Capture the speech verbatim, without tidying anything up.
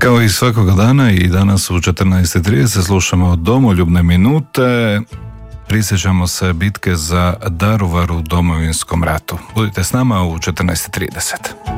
Kao i svakoga dana i danas u četrnaest i trideset slušamo domoljubne minute. Prisjećamo se bitke za Daruvar u Domovinskom ratu. Budite s nama u četrnaest i trideset.